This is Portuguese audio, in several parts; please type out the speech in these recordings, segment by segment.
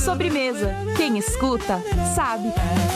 Sobremesa. Quem escuta, sabe.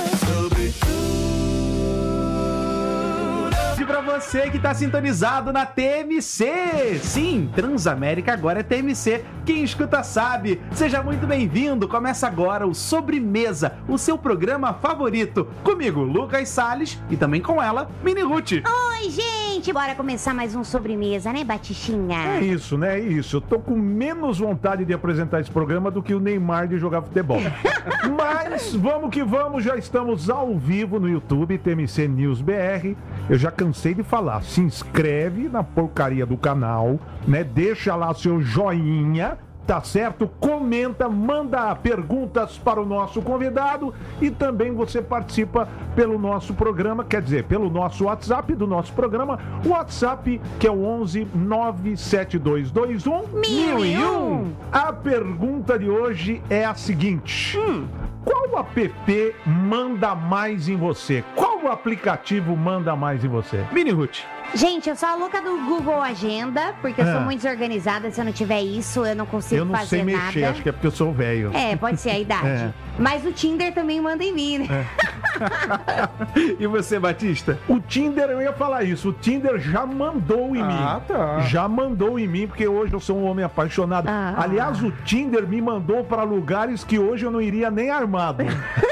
Pra você que tá sintonizado na TMC. Sim, Transamérica agora é TMC. Quem escuta sabe. Seja muito bem-vindo. Começa agora o Sobremesa, o seu programa favorito. Comigo, Lucas Salles, e também com ela, Mini Ruth. Oi, gente. Bora começar mais um Sobremesa, né, Batichinha? É isso, né? É isso. Eu tô com menos vontade de apresentar esse programa do que o Neymar de jogar futebol. Mas vamos que vamos. Já estamos ao vivo no YouTube, TMC News BR. Eu já cansei de falar, se inscreve na porcaria do canal, né? Deixa lá seu joinha, tá certo? Comenta, manda perguntas para o nosso convidado e também você participa pelo nosso programa, quer dizer, pelo nosso WhatsApp do nosso programa, o WhatsApp que é o 11 97221 1001. A pergunta de hoje é a seguinte: qual app manda mais em você? Qual aplicativo manda mais em você? Mini Ruth. Gente, eu sou a louca do Google Agenda, porque eu sou muito desorganizada. Se eu não tiver isso, eu não consigo Eu não fazer sei nada. mexer, acho que é porque eu sou velho. É, pode ser a idade. É. Mas o Tinder também manda em mim, né? E você, Batista? O Tinder, eu ia falar isso, o Tinder já mandou em mim. Tá. Já mandou em mim, porque hoje eu sou um homem apaixonado. Aliás, o Tinder me mandou para lugares que hoje eu não iria nem armado.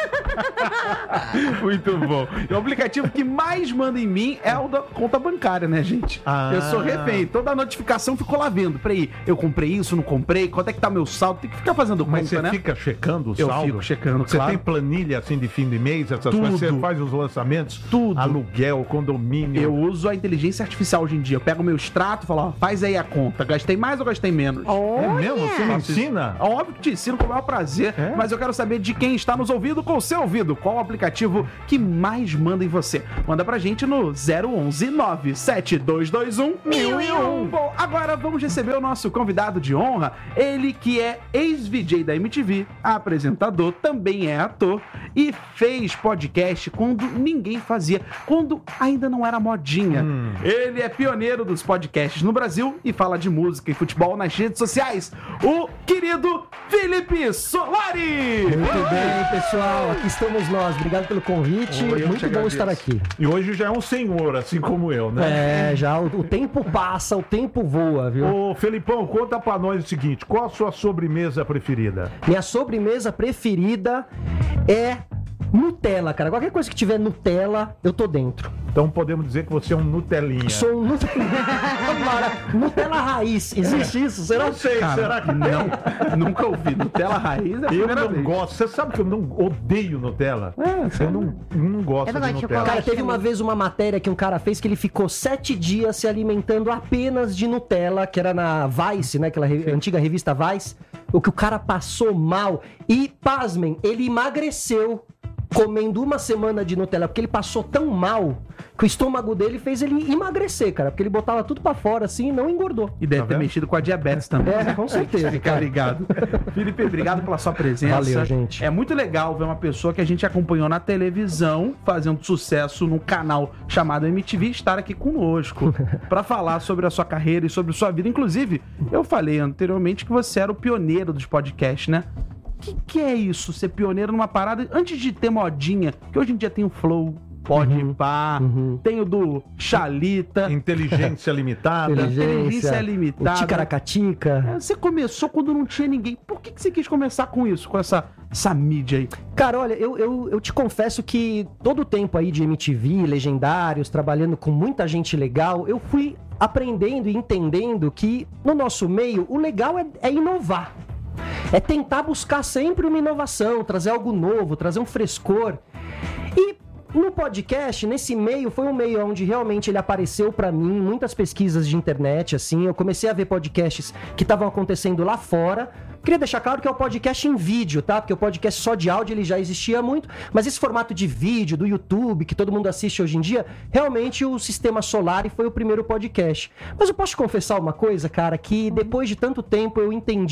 Muito bom. E o aplicativo que mais manda em mim é o da conta bancária, né, gente? Eu sou refém. Toda a notificação ficou lá vendo. Peraí, eu comprei isso, não comprei? Quanto é que tá meu saldo? Tem que ficar fazendo Mas conta, você né? fica checando o Eu saldo? fico checando, Você claro. tem planilha assim de fim de mês, essas Tudo. coisas? Você faz os lançamentos? Tudo. Aluguel, condomínio. Eu uso a inteligência artificial hoje em dia. Eu pego o meu extrato e falo, ó, faz aí a conta. Gastei mais ou gastei menos? É mesmo? Você me Faço isso. ensina? Óbvio que te ensino com o maior prazer, É? mas eu quero saber de quem está nos ouvindo com o seu ouvido. Qual o aplicativo que mais manda em você? Manda pra gente no 011 97221 1001. Bom, agora vamos receber o nosso convidado de honra. Ele que é ex-VJ da MTV, apresentador, também é ator e fez podcast quando ninguém fazia, quando ainda não era modinha. Ele é pioneiro dos podcasts no Brasil e fala de música e futebol nas redes sociais. O querido Felipe Solari! Muito bem, pessoal. Aqui estamos nós. Obrigado pelo convite. Oi, eu te Muito bom agradeço. estar aqui. E hoje já é um senhor, assim como eu, né? É, já o tempo passa, o tempo voa, viu? Ô, Felipão, conta pra nós o seguinte, qual a sua sobremesa preferida? Minha sobremesa preferida é Nutella, cara. Qualquer coisa que tiver Nutella, eu tô dentro. Então podemos dizer que você é um Nutelinha. Sou um Nutella raiz. Existe isso? Será? Não sei, será que tem? Não, nunca ouvi. Nutella raiz é a Eu primeira não vez. gosto. Você sabe que eu não odeio Nutella? É, Eu não gosto Eu não de gosto de Nutella. chocolate. Cara, teve uma vez uma matéria que um cara fez que ele ficou 7 dias se alimentando apenas de Nutella, que era na Vice, né? Aquela antiga revista Vice. O que o cara passou mal. E, pasmem, ele emagreceu comendo uma semana de Nutella, porque ele passou tão mal que o estômago dele fez ele emagrecer, cara. Porque ele botava tudo pra fora assim e não engordou. E deve Tá ter vendo? mexido com a diabetes também. É, com certeza, Fica cara. ligado. Felipe, obrigado pela sua presença. Valeu, gente. É muito legal ver uma pessoa que a gente acompanhou na televisão fazendo sucesso num canal chamado MTV estar aqui conosco pra falar sobre a sua carreira e sobre sua vida. Inclusive, eu falei anteriormente que você era o pioneiro dos podcasts, né? O que é isso, ser pioneiro numa parada antes de ter modinha? Que hoje em dia tem o Flow, Podpah, tem o do Xalita, Inteligência limitada. inteligência O limitada. Ticaracatica. Você começou quando não tinha ninguém. Por que você quis começar com isso, com essa mídia aí? Cara, olha, eu te confesso que todo o tempo aí de MTV, Legendários, trabalhando com muita gente legal, eu fui aprendendo e entendendo que no nosso meio o legal é inovar. É tentar buscar sempre uma inovação, trazer algo novo, trazer um frescor. E no podcast, nesse meio, foi um meio onde realmente ele apareceu pra mim, muitas pesquisas de internet, assim, eu comecei a ver podcasts que estavam acontecendo lá fora. Queria deixar claro que é o podcast em vídeo, tá? Porque o podcast só de áudio ele já existia muito, mas esse formato de vídeo do YouTube, que todo mundo assiste hoje em dia, realmente o Sistema Solar foi o primeiro podcast. Mas eu posso te confessar uma coisa, cara, que depois de tanto tempo eu entendi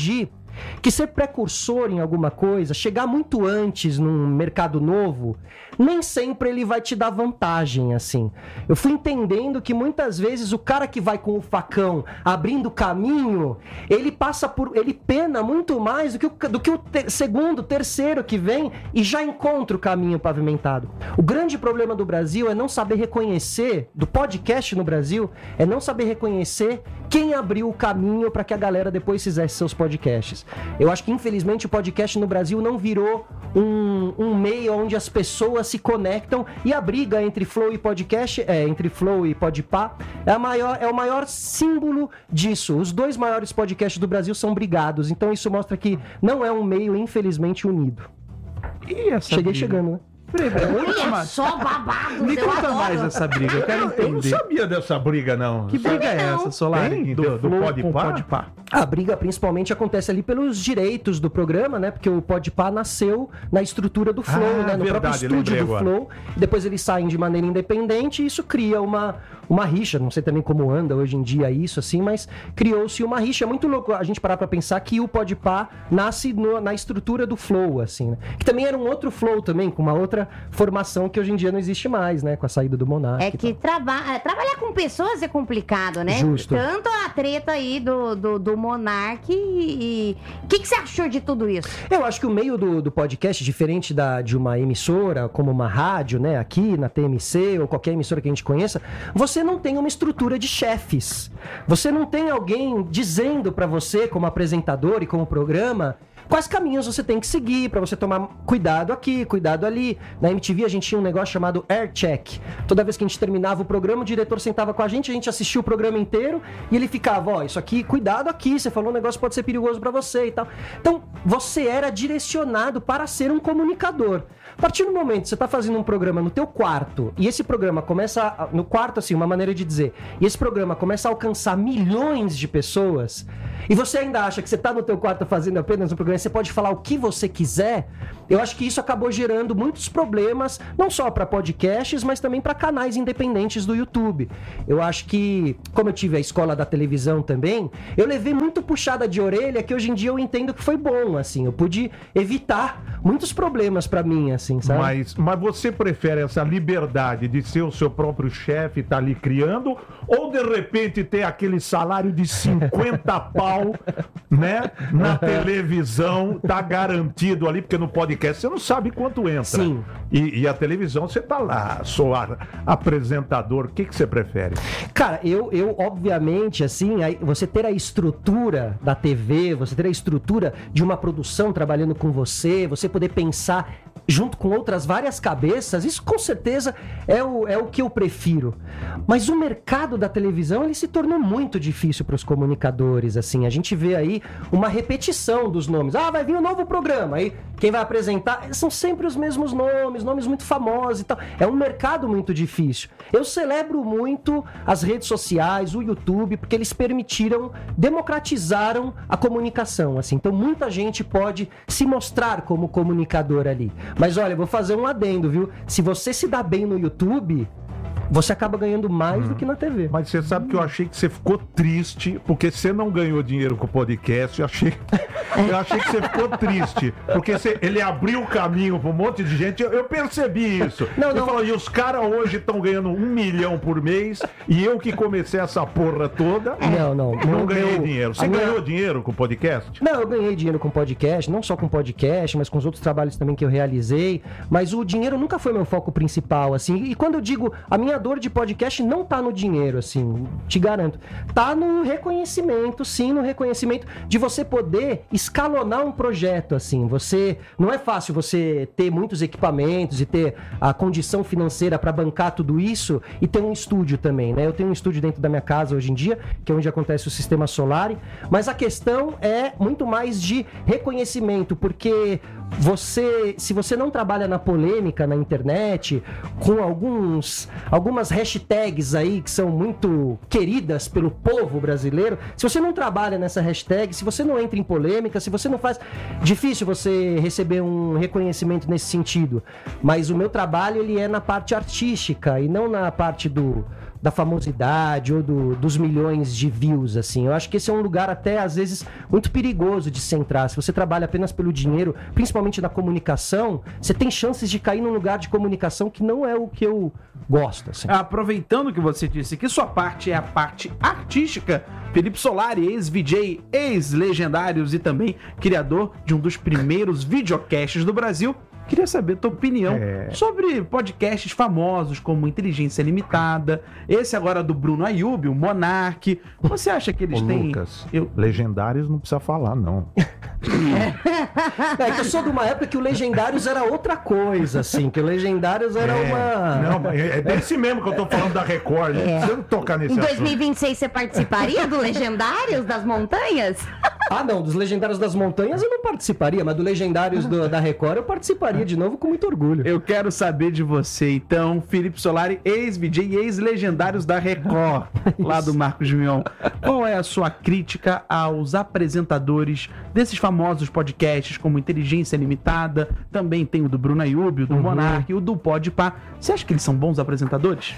que ser precursor em alguma coisa, chegar muito antes num mercado novo, nem sempre ele vai te dar vantagem, assim. Eu fui entendendo que muitas vezes o cara que vai com o facão abrindo caminho, ele pena muito mais do que o segundo, terceiro que vem e já encontra o caminho pavimentado. O grande problema do Brasil é não saber reconhecer, do podcast no Brasil, é não saber reconhecer quem abriu o caminho para que a galera depois fizesse seus podcasts. Eu acho que, infelizmente, o podcast no Brasil não virou um meio onde as pessoas se conectam, e a briga entre Flow e podcast, entre Flow e Podpah, é o maior símbolo disso. Os dois maiores podcasts do Brasil são brigados, então isso mostra que não é um meio, infelizmente, unido. E essa Cheguei briga? chegando, né? Olha só, babado. Me eu conta adoro. mais essa briga, eu quero Eu não entender. sabia dessa briga, não. Que briga é essa, Solari? Tem? Do Flow Podpah? com Podpah? A briga principalmente acontece ali pelos direitos do programa, né? Porque o Podpah nasceu na estrutura do Flow, né? No próprio verdade, estúdio lembrei do agora. Flow. Depois eles saem de maneira independente e isso cria uma rixa. Não sei também como anda hoje em dia isso, assim, mas criou-se uma rixa. É muito louco a gente parar pra pensar que o Podpah nasce na estrutura do Flow, assim, né? Que também era um outro Flow também, com uma outra formação que hoje em dia não existe mais, né? Com a saída do Monark. É e que tal. trabalhar com pessoas é complicado, né? Justo. Tanto a treta aí do Monark e... O que você achou de tudo isso? Eu acho que o meio do podcast, diferente de uma emissora, como uma rádio, né, aqui na TMC, ou qualquer emissora que a gente conheça, você não tem uma estrutura de chefes. Você não tem alguém dizendo pra você, como apresentador e como programa, quais caminhos você tem que seguir pra você tomar cuidado aqui, cuidado ali. Na MTV a gente tinha um negócio chamado Air Check. Toda vez que a gente terminava o programa, o diretor sentava com a gente assistia o programa inteiro e ele ficava, ó, isso aqui, cuidado aqui, você falou um negócio que pode ser perigoso pra você e tal. Então, você era direcionado para ser um comunicador. A partir do momento que você tá fazendo um programa no teu quarto, e esse programa começa, no quarto assim, uma maneira de dizer, e esse programa começa a alcançar milhões de pessoas, e você ainda acha que você tá no teu quarto fazendo apenas um programa, você pode falar o que você quiser, eu acho que isso acabou gerando muitos problemas, não só para podcasts, mas também para canais independentes do YouTube. Eu acho que, como eu tive a escola da televisão também, eu levei muito puxada de orelha que hoje em dia eu entendo que foi bom, assim, eu pude evitar muitos problemas para mim, assim, sabe? Mas você prefere essa liberdade de ser o seu próprio chefe e tá ali criando, ou de repente ter aquele salário de 50 pau, né, na televisão, tá garantido ali, porque no podcast você não sabe quanto entra. Sim. E a televisão você tá lá, sou apresentador, o que você prefere? Cara, eu obviamente, assim, você ter a estrutura da TV, você ter a estrutura de uma produção trabalhando com você poder pensar junto com outras várias cabeças, isso com certeza é o que eu prefiro. Mas o mercado da televisão, ele se tornou muito difícil para os comunicadores, assim. A gente vê aí uma repetição dos nomes. Ah, vai vir um novo programa. Aí quem vai apresentar são sempre os mesmos nomes muito famosos e tal. É um mercado muito difícil. Eu celebro muito as redes sociais, o YouTube, porque eles democratizaram a comunicação, assim. Então muita gente pode se mostrar como comunicador ali. Mas olha, eu vou fazer um adendo, viu? Se você se dá bem no YouTube, você acaba ganhando mais do que na TV. Mas você sabe que eu achei que você ficou triste porque você não ganhou dinheiro com o podcast. Eu achei que você ficou triste porque ele abriu o caminho para um monte de gente. Eu percebi isso. Você falou, e os caras hoje estão ganhando 1 milhão por mês e eu que comecei essa porra toda não ganhei dinheiro. Você ganhou dinheiro com o podcast? Não, eu ganhei dinheiro com podcast, não só com podcast, mas com os outros trabalhos também que eu realizei. Mas o dinheiro nunca foi meu foco principal, assim. E quando eu digo, a minha dor de podcast não tá no dinheiro, assim, te garanto. Tá no reconhecimento, sim, no reconhecimento de você poder escalonar um projeto, assim. Não é fácil você ter muitos equipamentos e ter a condição financeira para bancar tudo isso e ter um estúdio também, né? Eu tenho um estúdio dentro da minha casa hoje em dia, que é onde acontece o Sistema Solari, mas a questão é muito mais de reconhecimento, porque se você não trabalha na polêmica na internet, com algumas hashtags aí que são muito queridas pelo povo brasileiro, se você não trabalha nessa hashtag, se você não entra em polêmica, se você não faz... Difícil você receber um reconhecimento nesse sentido. Mas o meu trabalho, ele é na parte artística e não na parte do da famosidade ou dos milhões de views, assim. Eu acho que esse é um lugar até, às vezes, muito perigoso de se entrar. Se você trabalha apenas pelo dinheiro, principalmente na comunicação, você tem chances de cair num lugar de comunicação que não é o que eu gosto, assim. Aproveitando que você disse que sua parte é a parte artística, Felipe Solari, ex-VJ, ex-Legendários e também criador de um dos primeiros videocasts do Brasil, queria saber tua opinião sobre podcasts famosos como Inteligência Limitada, esse agora do Bruno Ayub, o Monark. Você acha que eles têm... Lucas, Legendários não precisa falar, não. É que eu sou de uma época que o Legendários era outra coisa, assim, que o Legendários era uma... Não, é desse mesmo que eu tô falando da Record, não precisa tocar nesse Em assunto. 2026 você participaria do Legendários das Montanhas? Ah, não, dos Legendários das Montanhas eu não participaria, mas do Legendários da Record eu participaria de novo com muito orgulho. Eu quero saber de você, então, Felipe Solari, ex-VJ e ex-Legendários da Record, lá do Marcos Mion. Qual é a sua crítica aos apresentadores desses famosos podcasts como Inteligência Limitada, também tem o do Bruno Ayub, o do Monark, o do Podpah. Você acha que eles são bons apresentadores?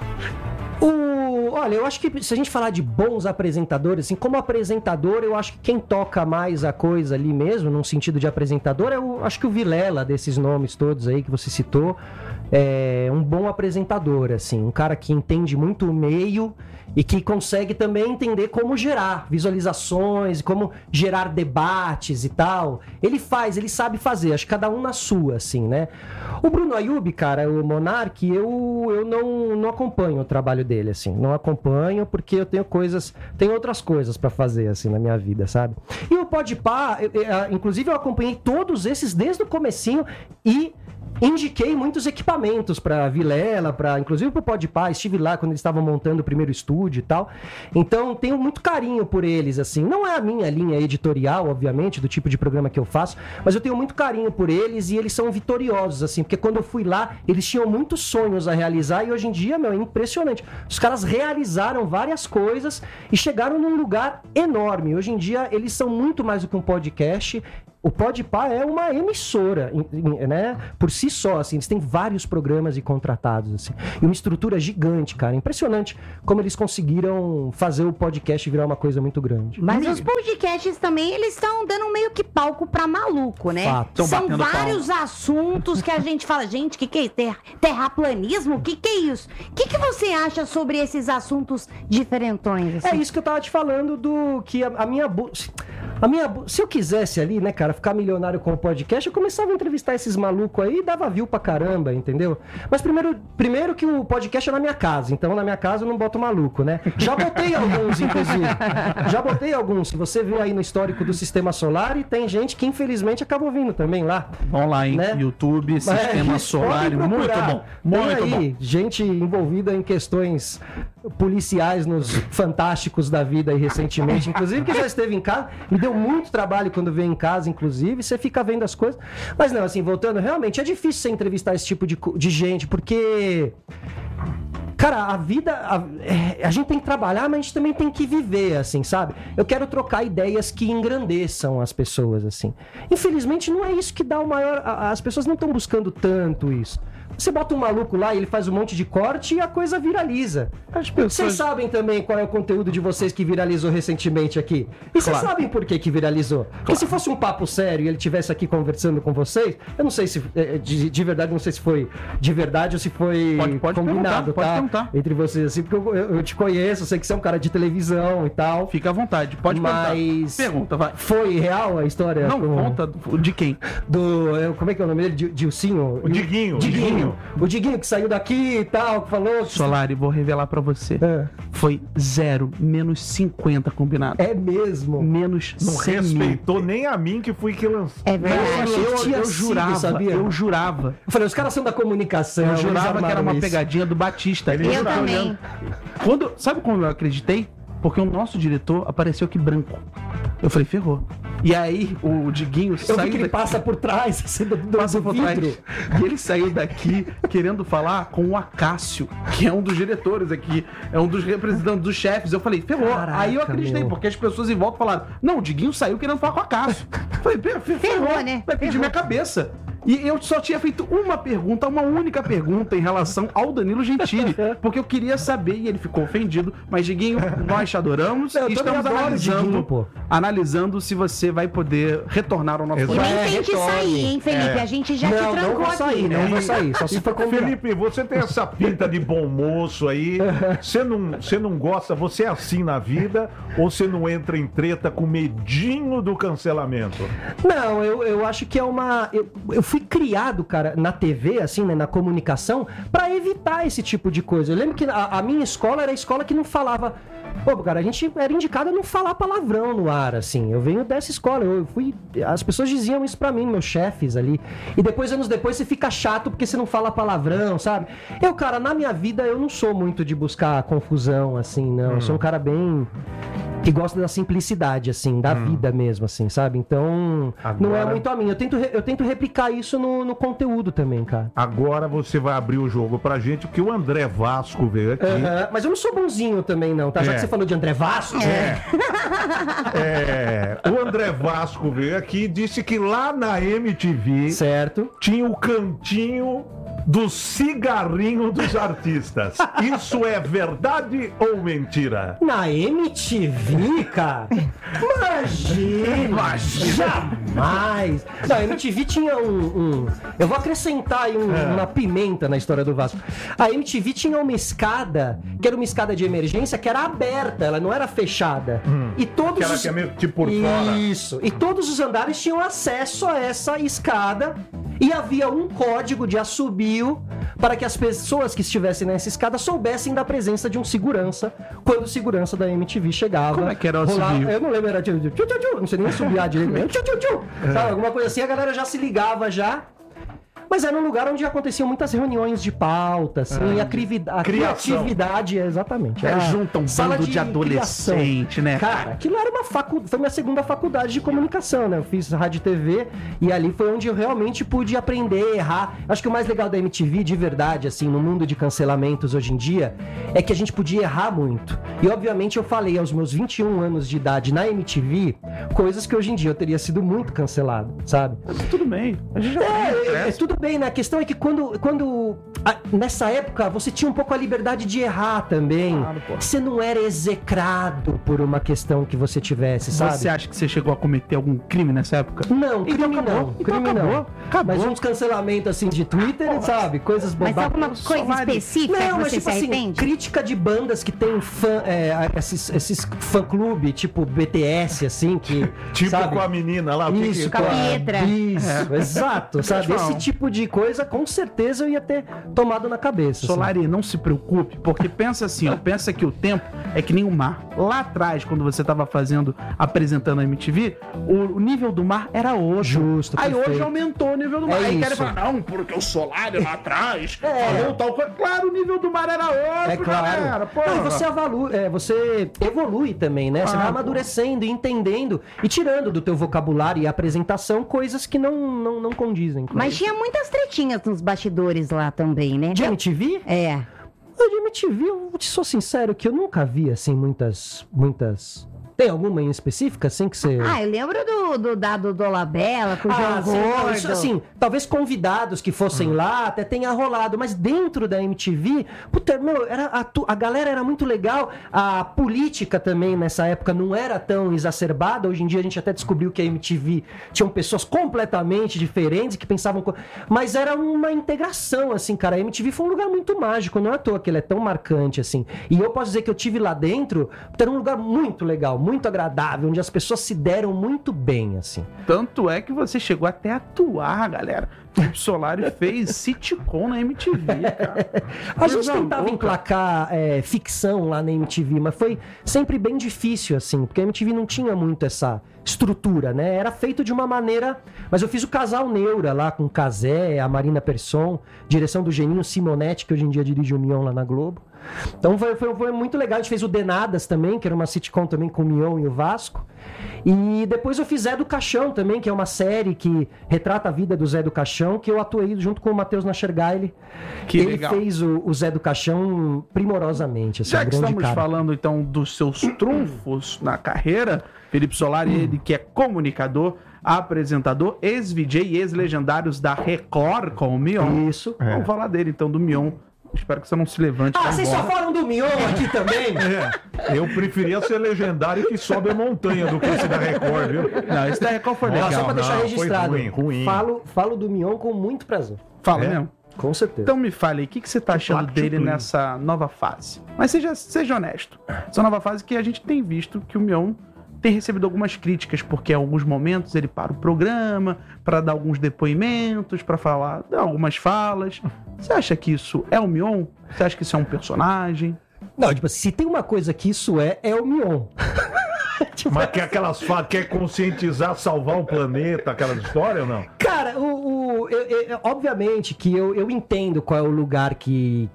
Olha, eu acho que se a gente falar de bons apresentadores, assim, como apresentador, eu acho que quem toca mais a coisa ali mesmo, num sentido de apresentador, acho que o Vilela, desses nomes todos aí que você citou, é um bom apresentador, assim, um cara que entende muito o meio e que consegue também entender como gerar visualizações, como gerar debates e tal. Ele sabe fazer, acho que cada um na sua, assim, né? O Bruno Ayub, cara, o Monark, eu não acompanho o trabalho dele, assim, não acompanho porque eu tenho outras coisas pra fazer, assim, na minha vida, sabe? E o Podpah, inclusive eu acompanhei todos esses desde o comecinho e indiquei muitos equipamentos para Vilela, inclusive pro Podpah, estive lá quando eles estavam montando o primeiro estúdio e tal. Então, tenho muito carinho por eles, assim. Não é a minha linha editorial, obviamente, do tipo de programa que eu faço, mas eu tenho muito carinho por eles e eles são vitoriosos, assim, porque quando eu fui lá, eles tinham muitos sonhos a realizar e hoje em dia, é impressionante. Os caras realizaram várias coisas e chegaram num lugar enorme. Hoje em dia, eles são muito mais do que um podcast. O Podpah é uma emissora, né? Por si só, assim, eles têm vários programas e contratados, assim. E uma estrutura gigante, cara. Impressionante como eles conseguiram fazer o podcast virar uma coisa muito grande. Mas os podcasts também, eles estão dando meio que palco pra maluco, né? Fato. São vários assuntos que a gente fala, gente, o que é terraplanismo? O que é isso? O que você acha sobre esses assuntos diferentões? Assim? É isso que eu tava te falando do que se eu quisesse ali, né, cara, ficar milionário com o podcast, eu começava a entrevistar esses malucos aí e dava view pra caramba, entendeu? Mas primeiro que o podcast é na minha casa, então na minha casa eu não boto maluco, né? Já botei alguns, inclusive. Já botei alguns. Se você viu aí no histórico do Sistema Solar, e tem gente que infelizmente acabou vindo também lá. Vão lá, hein? Né? YouTube, Sistema Solar, muito bom. Muito bom. Gente envolvida em questões policiais nos fantásticos da vida aí recentemente, inclusive que já esteve em casa, me deu muito trabalho quando veio em casa, inclusive, você fica vendo as coisas, mas não, assim, voltando, realmente é difícil você entrevistar esse tipo de gente, porque cara, a vida, a gente tem que trabalhar, mas a gente também tem que viver, assim, sabe? Eu quero trocar ideias que engrandeçam as pessoas, assim. Infelizmente, não é isso que dá o maior... As pessoas não estão buscando tanto isso. Você bota um maluco lá e ele faz um monte de corte e a coisa viraliza. Vocês sabem também qual é o conteúdo de vocês que viralizou recentemente aqui. E vocês sabem por que viralizou. Porque se fosse um papo sério e ele estivesse aqui conversando com vocês, eu não sei se de verdade, não sei se foi de verdade ou se foi pode combinado, pode tá? perguntar. Entre vocês, assim, porque eu te conheço, eu sei que você é um cara de televisão e tal. Fica à vontade, pode mas pergunta, vai. Foi real a história? Não, conta de quem? Como é que é o nome dele? Dilcinho? O Diguinho. O Diguinho que saiu daqui e tal, que falou... Solari, vou revelar pra você. Foi 0, menos 50 combinado. É mesmo? Menos Não 100 respeitou mil. nem a mim que fui que lançou. É verdade. Eu jurava, sabia? eu jurava. Eu falei, os caras são da comunicação. Eu eles jurava que era uma armaram isso. pegadinha do Batista. Eu também. Sabe como eu acreditei? Porque o nosso diretor apareceu aqui branco. Eu falei, ferrou. E aí o Diguinho Eu saiu vi que ele daqui, passa por trás, assim, do passa por trás. vidro. E ele saiu daqui querendo falar com o Acácio, que é um dos diretores aqui, é um dos representantes dos chefes. Eu falei, ferrou. Caraca, aí eu acreditei, meu. porque as pessoas em volta falaram, não, o Diguinho saiu querendo falar com o Acácio. Eu falei, ferrou, né? vai pedir minha cabeça. E eu só tinha feito uma única pergunta em relação ao Danilo Gentili, porque eu queria saber, e ele ficou ofendido, mas Diguinho, nós te adoramos Eu e estamos também adoro Diguinho, pô. analisando se você vai poder retornar ao nosso E Exato. programa. nem tente retorne. sair, hein, Felipe? A gente já te Não trancou vou aqui. sair, não vou sair. Só se for convidado. Felipe, você tem essa pinta de bom moço aí. Você não gosta, você é assim na vida ou você não entra em treta com medinho do cancelamento? Não, eu acho que é uma... Eu fui criado, cara, na TV, assim, né, na comunicação, pra evitar esse tipo de coisa. Eu lembro que a minha escola era a escola que não falava... Pô, cara, a gente era indicado a não falar palavrão no ar, assim. Eu venho dessa escola, as pessoas diziam isso pra mim, meus chefes ali. E depois, anos depois, você fica chato porque você não fala palavrão, sabe? Eu, cara, na minha vida, eu não sou muito de buscar confusão, assim, não. Eu sou um cara bem... que gosta da simplicidade, assim, da vida mesmo, assim, sabe? Então, não é Agora- muito a mim. Eu tento replicar isso no conteúdo também, cara. Agora você vai abrir o jogo pra gente, porque o André Vasco veio aqui. Mas eu não sou bonzinho também, não, tá? Já que você falou de André Vasco... O André Vasco veio aqui e disse que lá na MTV Certo. tinha o cantinho do cigarrinho dos artistas. Isso é verdade ou mentira? Na MTV, cara? Imagina! Jamais! Na MTV tinha eu vou acrescentar aí uma pimenta na história do Vasco. A MTV tinha uma escada, que era uma escada de emergência, que era aberta, ela não era fechada. E todos Que era meio tipo por fora. Isso. E todos os andares tinham acesso a essa escada. E havia um código de assobio para que as pessoas que estivessem nessa escada soubessem da presença de um segurança quando o segurança da MTV chegava. Como é que era o rolava- assobio? Eu não lembro, era tchu, tchu, tchu, tchu, não sei nem assobiar direito. Tchu, tchu, tchu. Sabe, alguma coisa assim, a galera já se ligava já. Mas era um lugar onde aconteciam muitas reuniões de pauta, assim, a Criação. criatividade, exatamente. Era Junta um sala bando de adolescente, né? Cara, aquilo era foi minha segunda faculdade de comunicação, né? Eu fiz rádio e TV e ali foi onde eu realmente pude aprender, errar. Acho que o mais legal da MTV, de verdade, assim, no mundo de cancelamentos hoje em dia, é que a gente podia errar muito. E obviamente eu falei aos meus 21 anos de idade na MTV, coisas que hoje em dia eu teria sido muito cancelado, sabe? Tudo bem. A gente já Tudo bem, né? A questão é que nessa época você tinha um pouco a liberdade de errar também. Claro, pô. Você não era execrado por uma questão que você tivesse, sabe? Você acha que você chegou a cometer algum crime nessa época? Não, crime Então acabou. não. Então Crime acabou. não. Acabou. Mas uns cancelamentos assim de Twitter, sabe? Coisas Mas bobadas. alguma coisa Solari. específica Não, que mas você tipo se assim, arrepende? crítica de bandas que tem esses fã-clube, tipo BTS, assim, que. Tipo sabe? com a menina lá. o que Isso, que... Com a Pietra. Isso, exato, sabe? Pessoal. Esse tipo de coisa, com certeza eu ia ter tomado na cabeça. assim. Solari, não se preocupe, porque pensa assim, ó, pensa que o tempo é que nem o mar. Lá atrás, quando você tava apresentando a MTV, o nível do mar era outro. Justo, Aí perfeito. hoje aumentou o nível do mar. É Aí querem isso. falar, não, porque o Solari lá atrás falou tal coisa. Claro, o nível do mar era outro, É claro. galera. Pô. Não, e você evolui também, né? Você vai amadurecendo e entendendo e tirando do teu vocabulário e apresentação coisas que não condizem. com Mas isso. tinha muitas tretinhas nos bastidores lá também, né? De MTV? É. De MTV, eu te sou sincero que eu nunca vi, assim, muitas... Tem alguma em específica, assim, que você... Ah, eu lembro do Dado Dolabella com o João sim, não, Gordo. isso, assim, talvez convidados que fossem lá até tenha rolado, mas dentro da MTV, puta, meu, a galera era muito legal, a política também nessa época não era tão exacerbada, hoje em dia a gente até descobriu que a MTV tinham pessoas completamente diferentes que pensavam, mas era uma integração, assim, cara, a MTV foi um lugar muito mágico, não é à toa que ele é tão marcante, assim, e eu posso dizer que eu tive lá dentro, era um lugar muito legal, muito agradável, onde as pessoas se deram muito bem, assim. Tanto é que você chegou até a atuar, galera. Felipe Solari fez sitcom na MTV, cara. A gente Coisa tentava louca. emplacar ficção lá na MTV, mas foi sempre bem difícil, assim, porque a MTV não tinha muito essa estrutura, né? Era feito de uma maneira... Mas eu fiz o Casal Neura lá com o Cazé, a Marina Persson, direção do Geninho Simonetti, que hoje em dia dirige o Mion lá na Globo. Então foi muito legal. A gente fez o Denadas também, que era uma sitcom também com o Mion e o Vasco. E depois eu fiz Zé do Caixão também, que é uma série que retrata a vida do Zé do Caixão, que eu atuei junto com o Matheus Nachergaile. Que Ele legal. fez o Zé do Caixão primorosamente. Assim, Já um que grande estamos cara. falando então dos seus trunfos na carreira, Felipe Solari, ele que é comunicador, apresentador, ex-VJ e ex-legendários da Record com o Mion. Isso. Vamos falar dele, então, do Mion. Espero que você não se levante. Ah, vocês só falam do Mion aqui também? Eu preferia ser legendário que sobe a montanha do que esse da Record, viu? Não, esse da Record foi legal. Só pra deixar não, registrado. foi ruim. Falo do Mion com muito prazer. Fala É? mesmo. Com certeza. Então me fale aí, o que você tá achando Claro, dele tipo nessa nova fase? Mas seja honesto. Essa nova fase que a gente tem visto que o Mion tem recebido algumas críticas, porque em alguns momentos ele para o programa para dar alguns depoimentos, para falar, dar algumas falas. Você acha que isso é o Mion? Você acha que isso é um personagem? Não, tipo, se tem uma coisa que isso é o Mion. Mas quer aquelas falas, quer conscientizar, salvar o planeta, aquelas histórias ou não? Cara, obviamente que eu entendo qual é o lugar que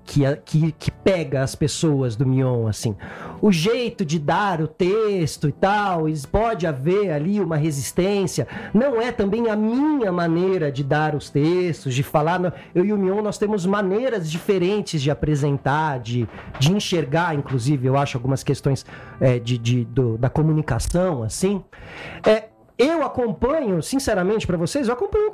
pega as pessoas do Mion, assim. O jeito de dar o texto e tal, pode haver ali uma resistência. Não é também a minha maneira de dar os textos, de falar. Eu e o Mion, nós temos maneiras diferentes de apresentar, de enxergar, inclusive, eu acho, algumas questões da comunicação, assim. Eu acompanho, sinceramente, pra vocês, eu acompanho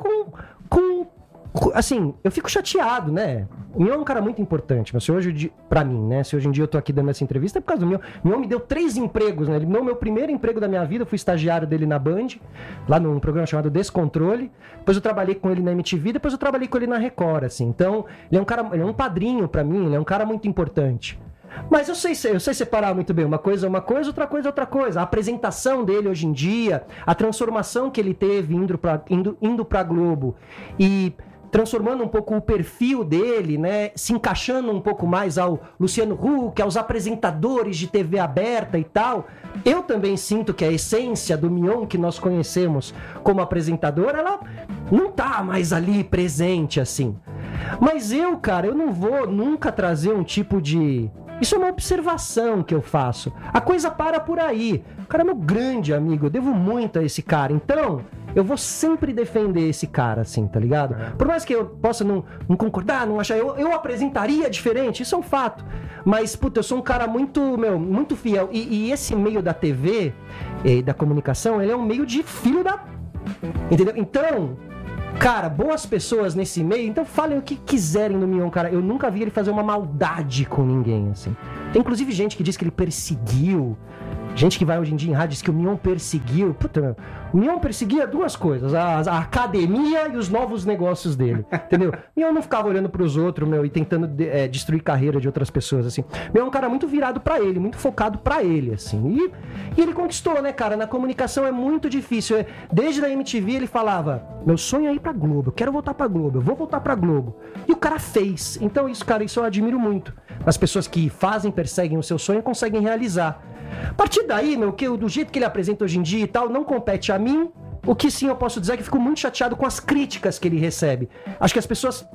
assim, eu fico chateado, né? O Mion é um cara muito importante, mas se hoje, pra mim, né? Se hoje em dia eu tô aqui dando essa entrevista, é por causa do Mion. O Mion me deu 3 empregos, né? Ele me deu o meu primeiro emprego da minha vida, eu fui estagiário dele na Band, lá num programa chamado Descontrole. Depois eu trabalhei com ele na MTV, depois eu trabalhei com ele na Record, assim. Então, ele é um padrinho pra mim, ele é um cara muito importante. Mas eu sei separar muito bem. Uma coisa é uma coisa, outra coisa é outra coisa. A apresentação dele hoje em dia, a transformação que ele teve indo pra Globo e transformando um pouco o perfil dele, né? Se encaixando um pouco mais ao Luciano Huck, aos apresentadores de TV aberta e tal. Eu também sinto que a essência do Mion que nós conhecemos como apresentador, ela não tá mais ali presente, assim. Mas cara, eu não vou nunca trazer um tipo de... Isso é uma observação que eu faço. A coisa para por aí. O cara é meu grande amigo, eu devo muito a esse cara. Então, eu vou sempre defender esse cara, assim, tá ligado? Por mais que eu possa não concordar, não achar... Eu apresentaria diferente, isso é um fato. Mas, puta, eu sou um cara muito fiel. E esse meio da TV, da comunicação, ele é um meio de filho da... Entendeu? Então... Cara, boas pessoas nesse meio, então falem o que quiserem do Mion, cara. Eu nunca vi ele fazer uma maldade com ninguém, assim. Tem inclusive gente que diz que ele perseguiu. Gente que vai hoje em dia em rádio diz que o Mion perseguiu. Puta, meu. O Mion perseguia 2 coisas: a academia e os novos negócios dele. Entendeu? O Mion não ficava olhando pros outros, e tentando destruir carreira de outras pessoas, assim. O Mion é um cara muito virado pra ele, muito focado pra ele, assim. E ele conquistou, né, cara? Na comunicação é muito difícil. Desde a MTV ele falava: meu sonho é ir pra Globo, eu quero voltar pra Globo, eu vou voltar pra Globo. E o cara fez. Então isso, cara, isso eu admiro muito. As pessoas que perseguem o seu sonho conseguem realizar. A partir daí, do jeito que ele apresenta hoje em dia e tal, não compete a mim. O que sim eu posso dizer é que fico muito chateado com as críticas que ele recebe. Acho que as pessoas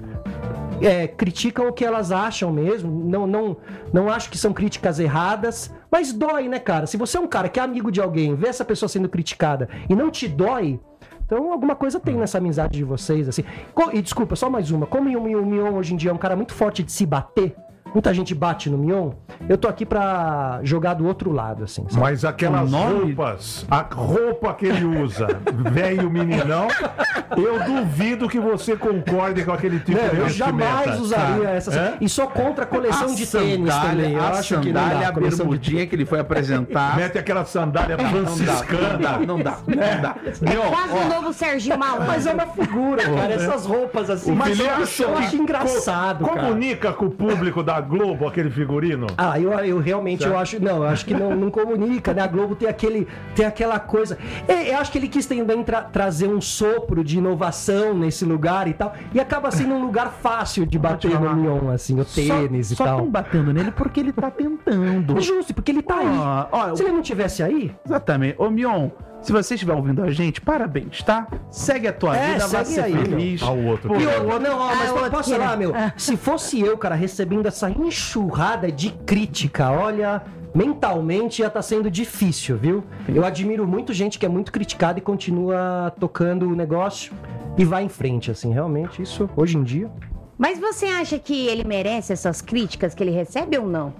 criticam o que elas acham mesmo. Não acho que são críticas erradas. Mas dói, né, cara? Se você é um cara que é amigo de alguém, vê essa pessoa sendo criticada e não te dói, então alguma coisa tem nessa amizade de vocês, assim. E desculpa, só mais uma. Como o Mion hoje em dia é um cara muito forte de se bater, muita gente bate no Mion, eu tô aqui pra jogar do outro lado, assim. Sabe? Mas aquelas roupas, a roupa que ele usa, velho meninão, eu duvido que você concorde com aquele tipo de vestimenta. Eu jamais usaria essa. E sou contra a coleção de tênis também. Eu acho que não dá. A bermudinha que ele foi apresentar. Mete aquela sandália franciscana. Não dá. Quase o novo Serginho Malandro. Mas é uma figura, cara. Essas roupas assim. Mas eu acho engraçado, cara. Comunica com o público da Globo aquele figurino? Eu realmente eu acho que não comunica, né? A Globo tem aquela coisa. Eu acho que ele quis também trazer um sopro de inovação nesse lugar e tal, e acaba sendo um lugar fácil de bater no Mion, assim, o tênis e tal. Só estão batendo nele porque ele tá tentando. É justo, porque ele tá aí. Se ele não tivesse aí... Exatamente. Ô, Mion, se você estiver ouvindo a gente, parabéns, tá? Segue a tua vida, vai ser aí, feliz. Ao outro. Mas posso falar, se fosse eu, cara, recebendo essa enxurrada de crítica, olha, mentalmente ia estar sendo difícil, viu? Eu admiro muito gente que é muito criticada e continua tocando o negócio e vai em frente, assim, realmente, isso, hoje em dia. Mas você acha que ele merece essas críticas que ele recebe ou não?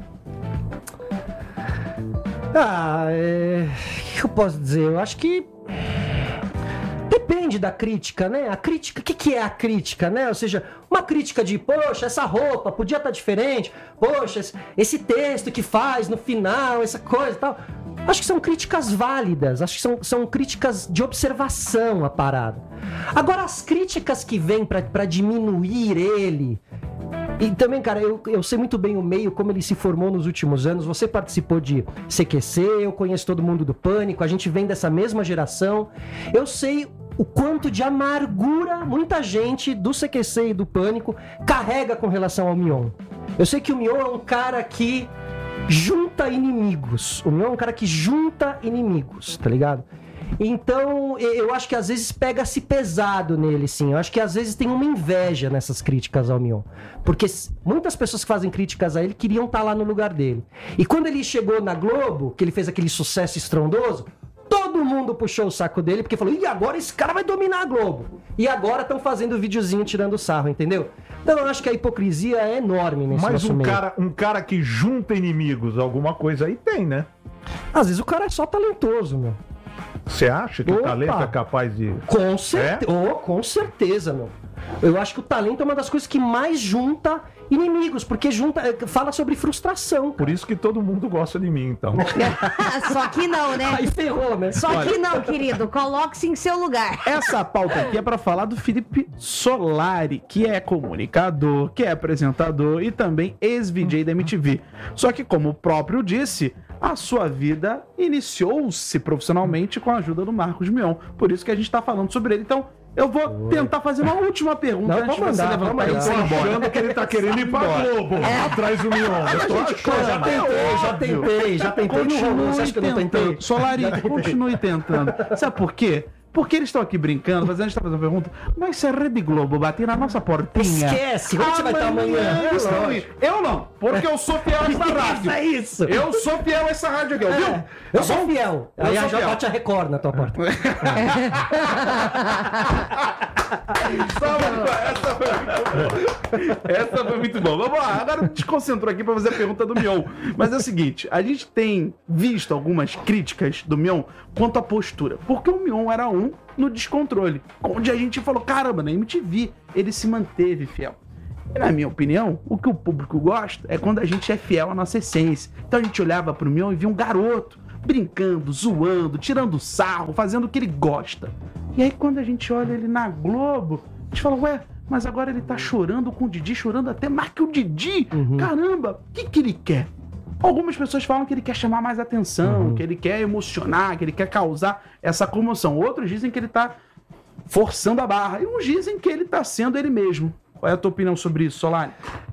O que eu posso dizer? Eu acho que Depende da crítica, né? A crítica, o que é a crítica, né? Ou seja, uma crítica de, poxa, essa roupa podia estar diferente, poxa, esse texto que faz no final, essa coisa e tal. Acho que são críticas válidas, acho que são críticas de observação a parada. Agora, as críticas que vêm pra diminuir ele... E também, cara, eu sei muito bem o meio, como ele se formou nos últimos anos. Você participou de CQC, eu conheço todo mundo do Pânico, a gente vem dessa mesma geração. Eu sei o quanto de amargura muita gente do CQC e do Pânico carrega com relação ao Mion. Eu sei que o Mion é um cara que junta inimigos. O Mion é um cara que junta inimigos, tá ligado? Então, eu acho que às vezes pega-se pesado nele, sim. Eu acho que às vezes tem uma inveja nessas críticas ao Mion. Porque muitas pessoas que fazem críticas a ele queriam estar lá no lugar dele. E quando ele chegou na Globo, que ele fez aquele sucesso estrondoso, todo mundo puxou o saco dele, porque falou, e agora esse cara vai dominar a Globo. E agora estão fazendo videozinho tirando sarro, entendeu? Então eu acho que a hipocrisia é enorme nesse nosso meio. Mas um cara que junta inimigos, alguma coisa aí tem, né? Às vezes o cara é só talentoso, meu. Você acha que o talento é capaz de... Com certeza, meu. Eu acho que o talento é uma das coisas que mais junta inimigos, porque fala sobre frustração. Por isso que todo mundo gosta de mim, então. Só que não, né? Aí ferrou, né? Só que não, querido. Coloque-se em seu lugar. Essa pauta aqui é pra falar do Felipe Solari, que é comunicador, que é apresentador e também ex-VJ da MTV. Só que, como o próprio disse, a sua vida iniciou-se profissionalmente com a ajuda do Marcos Mion. Por isso que a gente tá falando sobre ele. Então, eu vou tentar fazer uma última pergunta antes de você levantar e eu tô achando que ele tá querendo ir pra Globo, atrás do Mion. Já tentei. Continue Você acha que eu não tentei? tentando. Solari, continue tentando. Sabe por quê? Porque eles estão aqui brincando, mas a gente tá fazendo uma pergunta. Mas se a Rede Globo bater na nossa portinha... Esquece! Como você vai estar amanhã? Eu não, porque eu sou fiel a essa rádio. É isso! Eu sou fiel a essa rádio aqui, viu? Eu sou fiel. Aí sou já fiel. bate a Record na tua porta. Essa foi muito boa. Vamos lá, agora me desconcentrou aqui pra fazer a pergunta do Mion. Mas é o seguinte, a gente tem visto algumas críticas do Mion quanto à postura. Porque o Mion era no descontrole. Onde a gente falou, caramba, na MTV ele se manteve fiel. E na minha opinião, o que o público gosta é quando a gente é fiel à nossa essência. Então a gente olhava pro Mion e via um garoto brincando, zoando, tirando sarro, fazendo o que ele gosta. E aí quando a gente olha ele na Globo, a gente fala, ué, mas agora ele tá chorando com o Didi, chorando até mais que o Didi. Caramba, o que ele quer? Algumas pessoas falam que ele quer chamar mais atenção, que ele quer emocionar, que ele quer causar essa comoção. Outros dizem que ele tá forçando a barra. E uns dizem que ele tá sendo ele mesmo. Qual é a tua opinião sobre isso, Solari?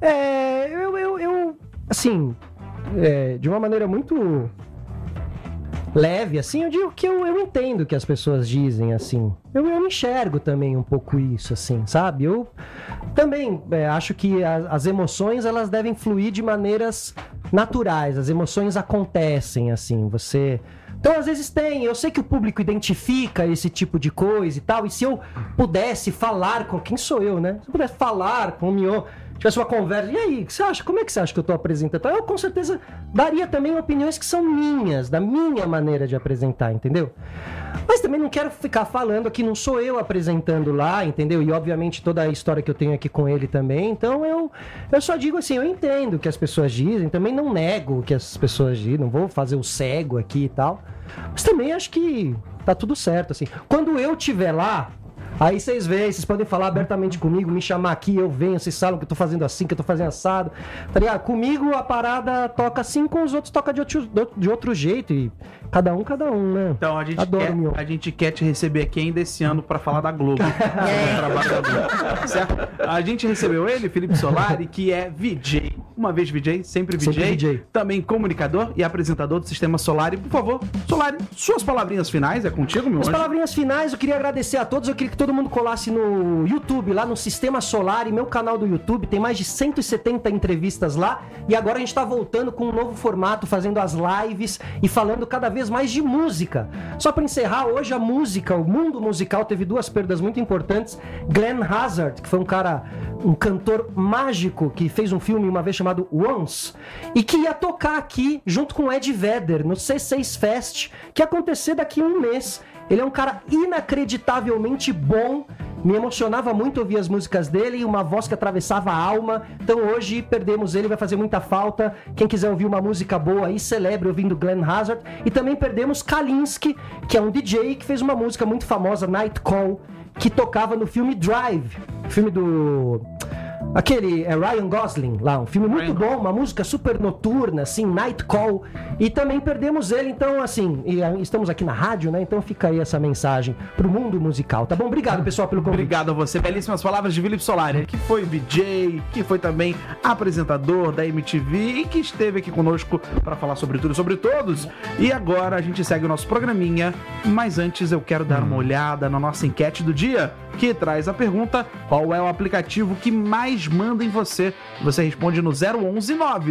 Assim, de uma maneira muito leve, assim, eu digo que eu entendo o que as pessoas dizem, assim. Eu enxergo também um pouco isso, assim, sabe? Eu também acho que as emoções, elas devem fluir de maneiras naturais. As emoções acontecem, assim, Então, às vezes eu sei que o público identifica esse tipo de coisa e tal, e se eu pudesse falar com... Quem sou eu, né? Se eu pudesse falar com o Mion, tivesse uma conversa, e aí, o que você acha? Como é que você acha que eu tô apresentando? Eu, com certeza, daria também opiniões que são minhas, da minha maneira de apresentar, entendeu? Mas também não quero ficar falando que não sou eu apresentando lá, entendeu? E, obviamente, toda a história que eu tenho aqui com ele também. Então, eu só digo assim, eu entendo o que as pessoas dizem, também não nego o que as pessoas dizem, não vou fazer o cego aqui e tal. Mas também acho que tá tudo certo, assim. Quando eu estiver lá, aí vocês veem, vocês podem falar abertamente comigo, me chamar aqui, eu venho, vocês sabem que eu tô fazendo assim, que eu tô fazendo assado, tá ligado? Comigo a parada toca assim, com os outros toca de outro jeito, e cada um, né? Então a gente quer te receber aqui ainda esse ano pra falar da Globo. Certo? A gente recebeu ele, Felipe Solari, que é VJ. Uma vez VJ, sempre VJ. Também comunicador e apresentador do Sistema Solari. Por favor, Solari, suas palavrinhas finais, é contigo, meu anjo? As palavrinhas finais, eu queria agradecer a todos, eu queria que todo mundo colasse no YouTube, lá no Sistema Solari, meu canal do YouTube, tem mais de 170 entrevistas lá, e agora a gente tá voltando com um novo formato, fazendo as lives e falando cada vez mais de música. Só pra encerrar, hoje a música, o mundo musical teve duas perdas muito importantes. Glenn Hazard, que foi um cantor mágico que fez um filme uma vez chamado Once, e que ia tocar aqui junto com Ed Vedder no C6 Fest, que ia acontecer daqui a um mês. Ele é um cara inacreditavelmente bom. Me emocionava muito ouvir as músicas dele, uma voz que atravessava a alma. Então hoje perdemos ele, vai fazer muita falta. Quem quiser ouvir uma música boa aí, celebre ouvindo Glenn Hazard. E também perdemos Kalinske, que é um DJ que fez uma música muito famosa, Night Call, que tocava no filme Drive, filme do... Aquele Ryan Gosling lá, um filme muito bom, uma música super noturna, assim, Night Call. E também perdemos ele, então, assim, estamos aqui na rádio, né? Então fica aí essa mensagem pro mundo musical, tá bom? Obrigado, pessoal, pelo convite. Obrigado a você. Belíssimas palavras de Felipe Solari, que foi DJ, que foi também apresentador da MTV e que esteve aqui conosco para falar sobre tudo e sobre todos. E agora a gente segue o nosso programinha, mas antes eu quero dar uma olhada na nossa enquete do dia, que traz a pergunta: qual é o aplicativo que mais manda em você? Você responde no 011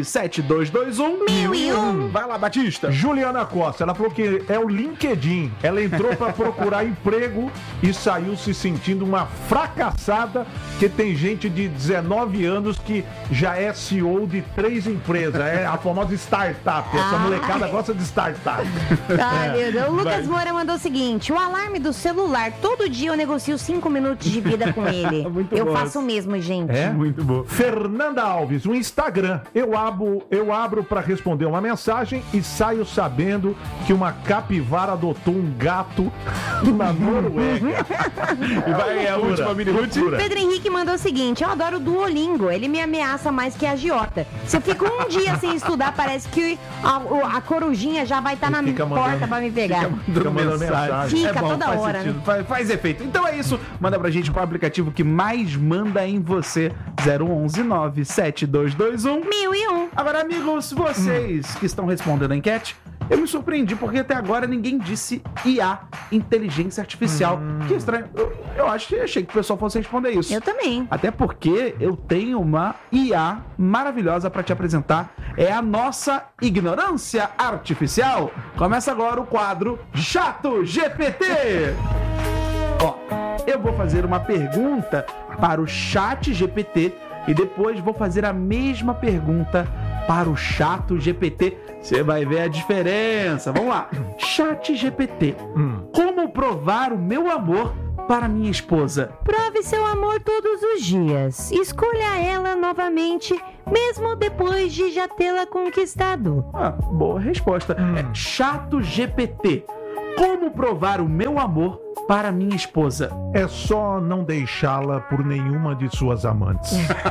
97221 1001. Vai lá, Batista. Juliana Costa, ela falou que é o LinkedIn. Ela entrou para procurar emprego e saiu se sentindo uma fracassada, que tem gente de 19 anos que já é CEO de 3 empresas. É a famosa startup. Essa molecada gosta de startup. Ai, meu Deus. O Lucas Moura mandou o seguinte: o alarme do celular, todo dia eu negocio 5 minutos de vida com ele. Eu faço o mesmo, gente. É? Muito bom. Fernanda Alves, o Instagram. Eu abro para responder uma mensagem e saio sabendo que uma capivara adotou um gato na Noruega. E vai a última mini root. Pedro Henrique mandou o seguinte: eu adoro o Duolingo, ele me ameaça mais que a agiota. Se eu fico um dia sem estudar, parece que a corujinha já vai estar na porta pra me pegar. Fica mandando mensagem. Fica bom, toda faz hora, sentido, né? faz efeito. Então é isso. Manda pra gente qual é o aplicativo que mais manda em você. 011 97221 1001. Agora, amigos, vocês que estão respondendo a enquete, eu me surpreendi porque até agora ninguém disse IA, inteligência artificial. Que estranho. Eu achei que o pessoal fosse responder isso. Eu também. Até porque eu tenho uma IA maravilhosa pra te apresentar. É a nossa ignorância artificial. Começa agora o quadro Chato GPT. Ó, eu vou fazer uma pergunta para o Chat GPT e depois vou fazer a mesma pergunta para o Chato GPT. Você vai ver a diferença. Vamos lá. Chat GPT. Como provar o meu amor para minha esposa? Prove seu amor todos os dias. Escolha ela novamente, mesmo depois de já tê-la conquistado. Boa resposta. É Chato GPT. Como provar o meu amor para minha esposa? É só não deixá-la por nenhuma de suas amantes.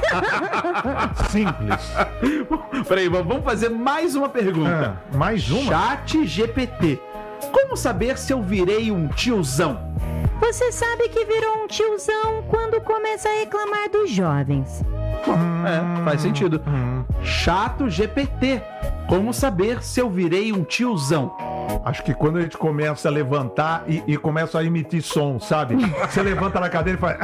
Simples. Peraí, vamos fazer mais uma pergunta. Mais uma? Chat GPT. Como saber se eu virei um tiozão? Você sabe que virou um tiozão quando começa a reclamar dos jovens. Faz sentido. Chato GPT. Como saber se eu virei um tiozão? Acho que quando a gente começa a levantar e começa a emitir som, sabe? Você levanta na cadeira e faz...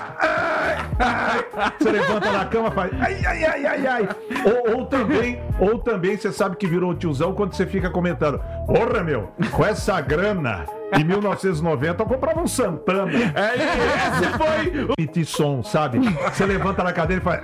Você levanta na cama e faz... Ai. Ou também você sabe que virou um tiozão quando você fica comentando: porra, meu, com essa grana... Em 1990 eu comprava um Santana. Esse foi o emitir som, sabe? Você levanta na cadeira e faz...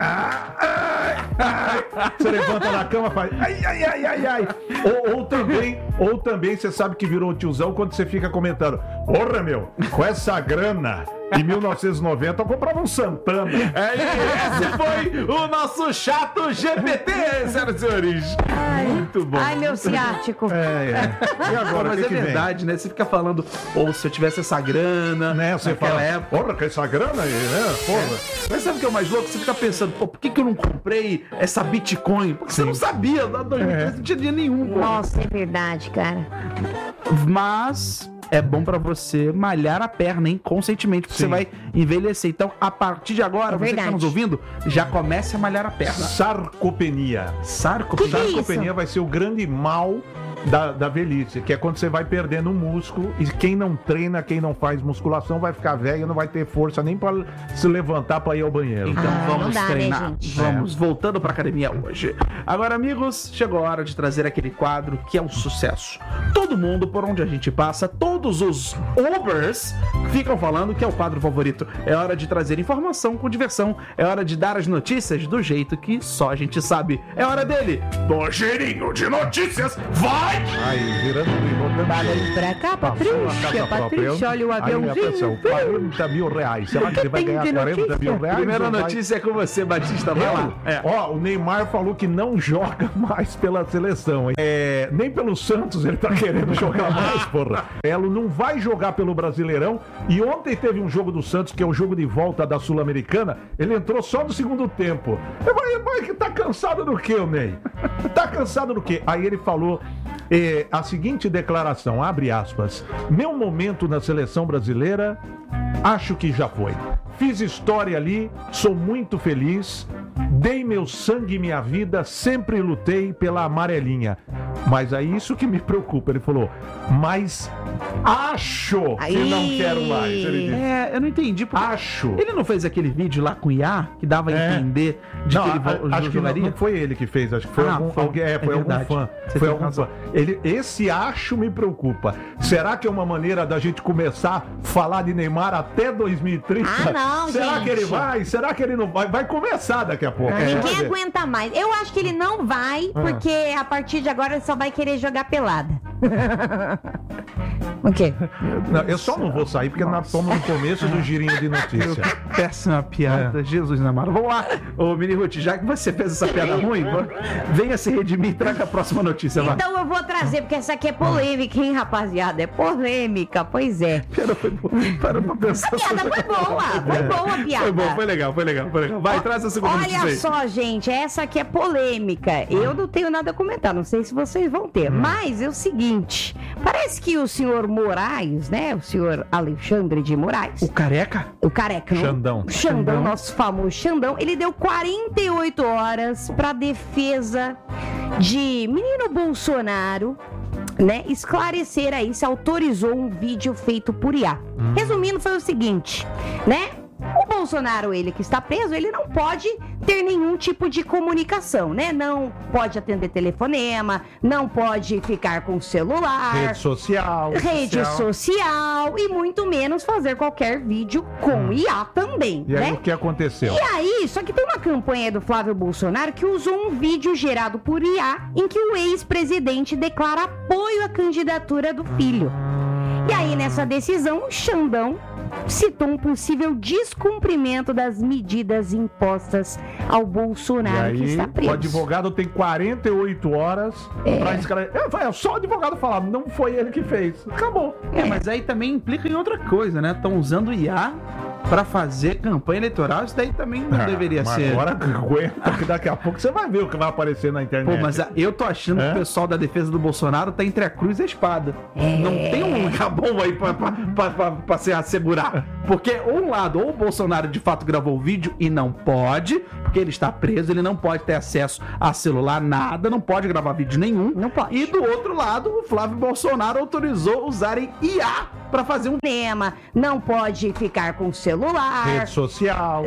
Você levanta na cama e faz... Ai. Ou também você sabe que virou um tiozão quando você fica comentando: porra, meu, com essa grana... Em 1990 eu comprava um Santana. Esse foi o nosso Chato GPT, senhoras e senhores. Muito bom. Ai, meu ciático. E agora, mas é verdade, né? Você fica falando, ou se eu tivesse essa grana, né? Você fala, porra, com essa grana aí, né? Porra. Mas sabe o que é o mais louco? Você fica pensando, pô, por que eu não comprei essa Bitcoin? Porque você não sabia, lá em 2013 não tinha dinheiro nenhum. Pô. Nossa, é verdade, cara. Mas... é bom pra você malhar a perna, hein? Conscientemente, porque você vai envelhecer. Então, a partir de agora, você que tá nos ouvindo, já comece a malhar a perna. Sarcopenia. Sarcopenia? Sarcopenia vai ser o grande mal da velhice, que é quando você vai perdendo o músculo, e quem não treina, quem não faz musculação, vai ficar velho e não vai ter força nem pra se levantar pra ir ao banheiro. Então vamos treinar. Né, gente? Vamos, voltando pra academia hoje. Agora, amigos, chegou a hora de trazer aquele quadro que é um sucesso. Todo mundo, por onde a gente passa, todos os Ubers ficam falando que é o quadro favorito. É hora de trazer informação com diversão. É hora de dar as notícias do jeito que só a gente sabe. É hora dele, do Girinho de Notícias. Vai! Aí, virando e rodando. Barulho pra cá, Patrícia, olha o aviãozinho. 40 mil reais. Será que ele vai ganhar 40 mil reais? Primeira notícia é com você, Batista. Vai lá. Ó, o Neymar falou que não joga mais pela seleção. Nem pelo Santos ele tá querendo jogar mais, porra. Elo não vai jogar pelo Brasileirão. E ontem teve um jogo do Santos, que é o jogo de volta da Sul-Americana. Ele entrou só no segundo tempo. Vai que tá cansado do quê, o Ney? Tá cansado do quê? Aí ele falou a seguinte declaração, abre aspas: meu momento na seleção brasileira, acho que já foi. Fiz história ali, sou muito feliz, dei meu sangue e minha vida, sempre lutei pela amarelinha. Mas é isso que me preocupa. Ele falou, mas acho que não quero mais. Ele disse. Eu não entendi. Acho. Ele não fez aquele vídeo lá com o Iá, que dava a entender de que ele acho que não foi ele que fez, acho que foi algum fã. Foi algum fã. Esse acho me preocupa. Será que é uma maneira da gente começar a falar de Neymar até 2030? Não, será gente. que ele vai? Será que ele não vai? Vai começar daqui a pouco. Ninguém aguenta mais. Eu acho que ele não vai, porque a partir de agora ele só vai querer jogar pelada. O quê? Não, eu só não vou sair porque nós estamos no começo do girinho de notícia. Péssima piada, Jesus amado. Vamos lá, ô Mini Ruth, já que você fez essa piada ruim, venha se redimir e traga a próxima notícia. Então eu vou trazer, porque essa aqui é polêmica, hein, rapaziada? É polêmica, pois é. A piada foi boa. Para pra pensar. A piada foi boa a piada. Foi bom, foi legal. Vai, traz a segunda notícia aí. Olha só, gente, essa aqui é polêmica. Eu não tenho nada a comentar, não sei se vocês vão ter. Mas é o seguinte, parece que o senhor Moraes, né, o senhor Alexandre de Moraes. O careca? O careca. Xandão. Xandão, nosso famoso Xandão. Ele deu 48 horas pra defesa de menino Bolsonaro, né, esclarecer aí se autorizou um vídeo feito por IA. Resumindo, foi o seguinte, né? O Bolsonaro, ele que está preso, ele não pode ter nenhum tipo de comunicação, né? Não pode atender telefonema, não pode ficar com o celular. Rede social E muito menos fazer qualquer vídeo com IA também, E aí né? o que aconteceu? E aí, só que tem uma campanha do Flávio Bolsonaro que usou um vídeo gerado por IA em que o ex-presidente declara apoio à candidatura do filho. E aí, nessa decisão, o Xandão citou um possível descumprimento das medidas impostas ao Bolsonaro, que está preso. O advogado tem 48 horas pra esclarecer. Só o advogado falar, não foi ele que fez. Acabou. Mas aí também implica em outra coisa, né? Estão usando o IA pra fazer campanha eleitoral, isso daí também não deveria ser. Agora aguenta, que daqui a pouco você vai ver o que vai aparecer na internet. Mas eu tô achando que o pessoal da defesa do Bolsonaro tá entre a cruz e a espada. Não tem um lugar bom aí pra se assegurar. Porque um lado, ou o Bolsonaro de fato gravou o vídeo e não pode, porque ele está preso, ele não pode ter acesso a celular, nada, não pode gravar vídeo nenhum. Não pode. E do outro lado, o Flávio Bolsonaro autorizou usarem IA pra fazer um tema, não pode ficar com o celular, Rede social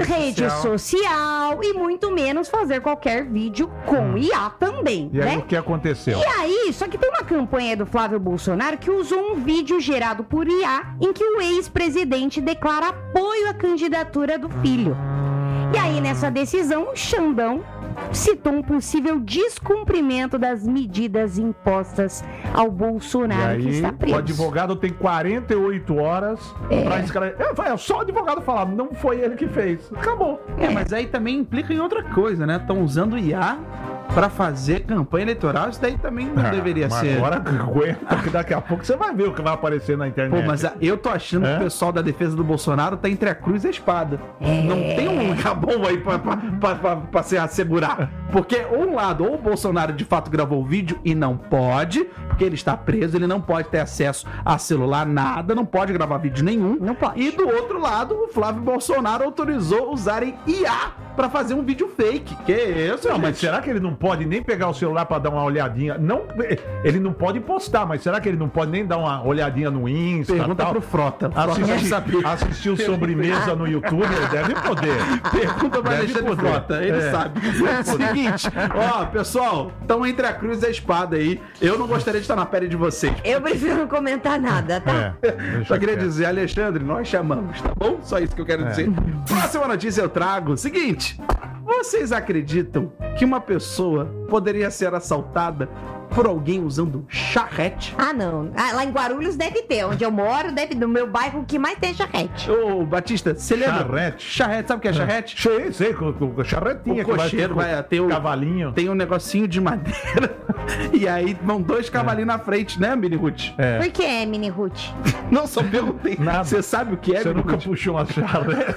e muito menos fazer qualquer vídeo com IA também, E aí né? o que aconteceu? E aí, só que tem uma campanha do Flávio Bolsonaro que usou um vídeo gerado por IA em que o ex-presidente declara apoio à candidatura do filho. E aí, nessa decisão, o Xandão citou um possível descumprimento das medidas impostas ao Bolsonaro, que está preso. O advogado tem 48 horas pra esclarecer. Só o advogado falar, não foi ele que fez. Acabou. Mas aí também implica em outra coisa, né? Estão usando o IA pra fazer campanha eleitoral, isso daí também não deveria ser. Agora aguenta, que daqui a pouco você vai ver o que vai aparecer na internet. Mas eu tô achando que o pessoal da defesa do Bolsonaro tá entre a cruz e a espada. Não tem um lugar bom aí pra se assegurar. Porque um lado, ou o Bolsonaro de fato gravou o vídeo e não pode, porque ele está preso, ele não pode ter acesso a celular, nada, não pode gravar vídeo nenhum. Não pode. E do outro lado, o Flávio Bolsonaro autorizou usarem IA pra fazer um vídeo fake. Que isso, Não, gente? mas será que ele não pode nem pegar o celular pra dar uma olhadinha? Não, ele não pode postar, mas será que ele não pode nem dar uma olhadinha no Insta? Pergunta tal? pro Frota. Assistir o Sobremesa no YouTube, ele deve poder. Pergunta pra Deve Alexandre poder. Frota, ele sabe. Seguinte, pessoal, estão entre a cruz e a espada aí. Eu não gostaria de estar na pele de vocês. Eu prefiro não comentar nada, tá? Só queria dizer, Alexandre, nós chamamos, tá bom? Só isso que eu quero dizer. Próxima notícia eu trago. Seguinte, vocês acreditam que uma pessoa poderia ser assaltada por alguém usando charrete? Ah, não. Lá em Guarulhos deve ter. Onde eu moro, no meu bairro, o que mais tem é charrete. Ô, Batista, você lembra? Charrete. Charrete, sabe o que é charrete? Sei, com charretinha. O cocheiro vai ter o cavalinho. Tem um negocinho de madeira e aí vão 2 cavalinhos na frente, né, Mini Ruth? Por que é, Mini Ruth? Não, só perguntei. Nada. Você sabe o que é, Você Mini nunca Ruth? puxou uma charrete?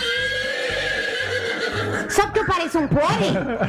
Só porque eu pareço um pônei?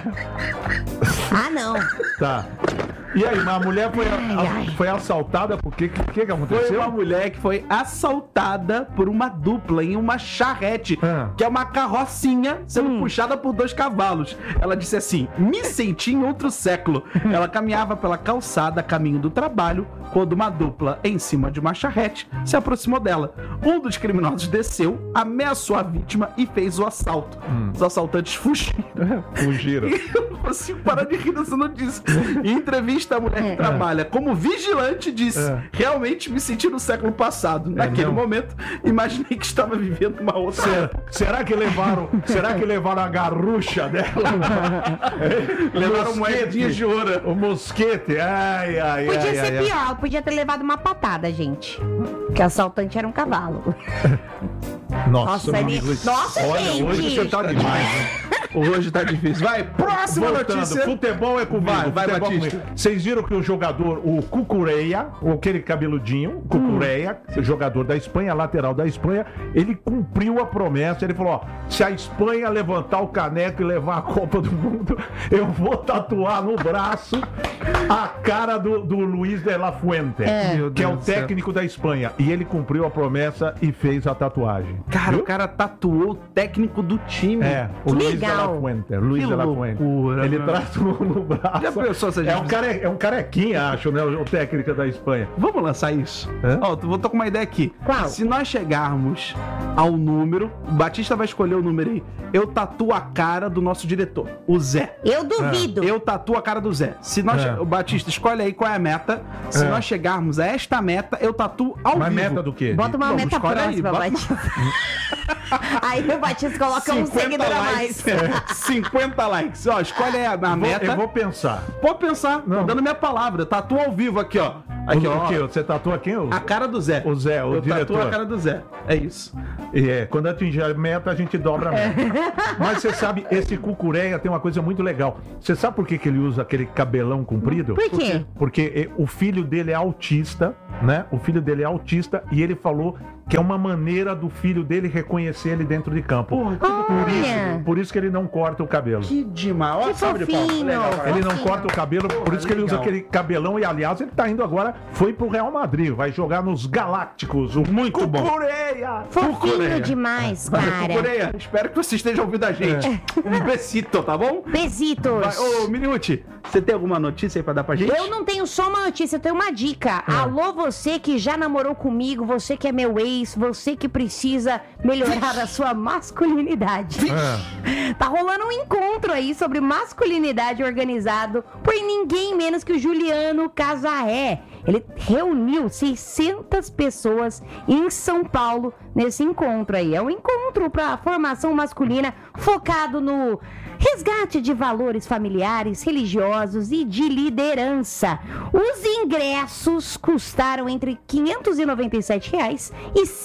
Ah, não. Tá. E aí, mas a mulher foi assaltada por quê? O que Foi aconteceu? uma mulher que foi assaltada por uma dupla em uma charrete, que é uma carrocinha sendo puxada por 2 cavalos. Ela disse assim: me senti em outro século. Ela caminhava pela calçada a caminho do trabalho quando uma dupla em cima de uma charrete se aproximou dela. Um dos criminosos desceu, ameaçou a vítima e fez o assalto. Os assaltantes fugiram. Fugiram. Eu não consigo parar de rir dessa notícia. Em entrevista, a mulher que trabalha como vigilante disse: realmente me senti no século passado. Naquele momento, imaginei que estava vivendo uma outra época. Será que levaram a garrucha dela? Levaram moedinhas de ouro. O mosquete. Ai. Podia ser pior, podia ter levado uma patada, gente. Porque o assaltante era um cavalo. Nossa, Nossa, amigo. Nossa, Olha, gente. hoje você tá demais, né? Hoje tá difícil. Vai, próxima Voltando, notícia. futebol é comigo. Vai, futebol Batista. comigo. Vocês viram que o jogador, o Cucureia, aquele cabeludinho, Cucureia, jogador da Espanha, lateral da Espanha, ele cumpriu a promessa. Ele falou: ó, se a Espanha levantar o caneco e levar a Copa do Mundo, eu vou tatuar no braço a cara do Luiz de la Fuente, que é o técnico da Espanha. E ele cumpriu a promessa e fez a tatuagem. Cara, Viu? o cara tatuou o técnico do time. O Que Luiz de legal. la Fuente. Luiz Que de la Fuente. loucura, Ele meu. traz no braço. Já pensou se a gente- É um carequinha, acho, né? O técnico da Espanha. Vamos lançar isso? Hã? Ó, tô com uma ideia aqui. Qual? Se nós chegarmos ao número, o Batista vai escolher o número aí. Eu tatuo a cara do nosso diretor, o Zé. Eu duvido. Eu tatuo a cara do Zé. Se nós, É. o Batista, escolhe aí qual é a meta. Se É. nós chegarmos a esta meta, eu tatuo ao Mas vivo. meta do quê? Bota uma Não, meta escolhe aí, próxima, bota- Batista. Aí o Batista coloca um 50 seguidor a likes. mais. 50 likes. Ó, escolhe aí a meta. Eu vou pensar. Pode pensar. Tô Não. dando minha palavra. Tatua ao vivo aqui, ó. Aqui, ó. O quê? Você tatua quem? A cara do Zé. O Zé, o eu diretor. tatuo a cara do Zé. É isso. Quando atingir a meta, a gente dobra a meta. Mas você sabe, esse Cucureia tem uma coisa muito legal. Você sabe por que ele usa aquele cabelão comprido? Por quê? Porque o filho dele é autista, né? O filho dele é autista e ele falou que é uma maneira do filho dele reconhecer ele dentro de campo. Porra, que Olha. Por isso que ele não corta o cabelo. Que demais. Ó, Que salve de palmas. fofinho. Legal, cara. Ele não Fofinho. corta o cabelo, por isso que ele usa legal. aquele cabelão. E aliás, ele tá indo agora, foi pro Real Madrid, vai jogar nos Galácticos. O Muito bom. Cucureia! Fofinho demais, cara. Coreia, espero que você esteja ouvindo a gente. Um besito, tá bom? Besitos. Vai, ô, Minuti, você tem alguma notícia aí pra dar pra gente? Eu não tenho só uma notícia, eu tenho uma dica. Alô, você que já namorou comigo, você que é meu ex, você que precisa melhorar a sua masculinidade. Tá rolando um encontro aí sobre masculinidade organizado por ninguém menos que o Juliano Casarré. Ele reuniu 600 pessoas em São Paulo nesse encontro aí. É um encontro para formação masculina focado no resgate de valores familiares, religiosos e de liderança. Os ingressos custaram entre R$ 597 e R$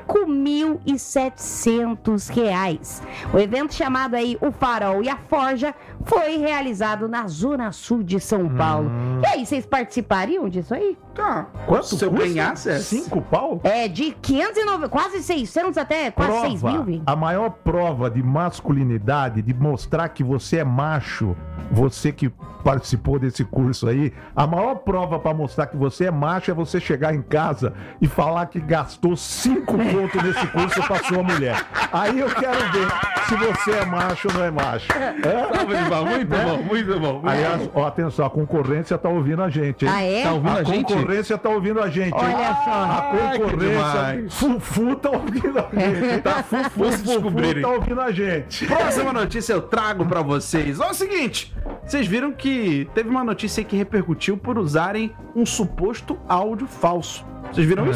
5.700. O evento chamado aí O Farol e a Forja foi realizado na Zona Sul de São Paulo. E aí, vocês participariam disso aí? Tá. Quanto Se eu custa? ganhasse, é 5 pau? É de 590, quase 600 até quase 6 mil, viu? A maior prova de masculinidade, de mostrar que você é macho, você que participou desse curso aí, a maior prova pra mostrar que você é macho é você chegar em casa e falar que gastou 5 pontos nesse curso pra sua mulher. Aí eu quero ver se você é macho ou não é macho. Salve de palmas. Muito bom, muito bom. Aliás, ó, atenção, a concorrência tá ouvindo a gente, hein? Ah, é? Tá ouvindo A a gente? concorrência tá ouvindo a gente, hein? Olha só. A que concorrência, demais. Fufu tá ouvindo a gente. Tá Fufu se descobrirem. tá ouvindo a gente. Próxima notícia eu trago pra vocês. Olha o seguinte, vocês viram que teve uma notícia aí que repercutiu por usarem um suposto áudio falso. Vocês viram isso?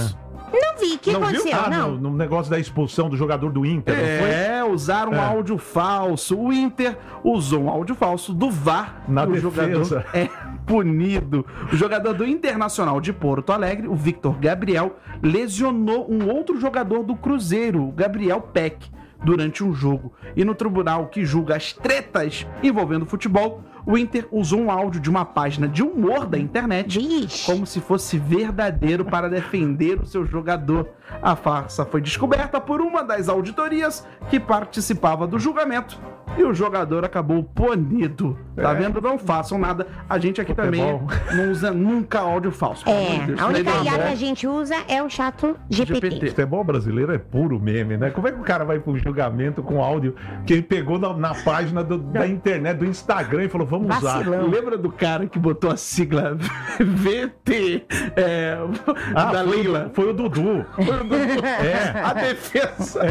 Não vi, o que Não viu? aconteceu? Ah, Não. no negócio da expulsão do jogador do Inter, não foi? Usaram um áudio falso. O Inter usou um áudio falso do VAR. Na o defesa. jogador é punido. O jogador do Internacional de Porto Alegre, o Victor Gabriel, lesionou um outro jogador do Cruzeiro, o Gabriel Peck, durante um jogo. E no tribunal que julga as tretas envolvendo futebol, o Inter usou um áudio de uma página de humor da internet Vixe. como se fosse verdadeiro para defender o seu jogador. A farsa foi descoberta por uma das auditorias que participava do julgamento e o jogador acabou punido. Tá vendo? Não façam nada. A gente aqui Futebol. também não usa nunca áudio falso. pelo amor de Deus. A única Legal, IA que né? a gente usa é o chato GPT. Futebol brasileiro é puro meme, né? Como é que o cara vai pro julgamento com áudio que ele pegou na página da internet, do Instagram e falou, vamos usar. Vacilão. Lembra do cara que botou a sigla VT da Leila? Foi o Dudu. A defesa.